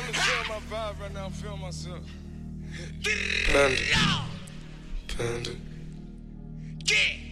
feel my vibe right now, I'm feeling myself. Panda. Panda. Yeah.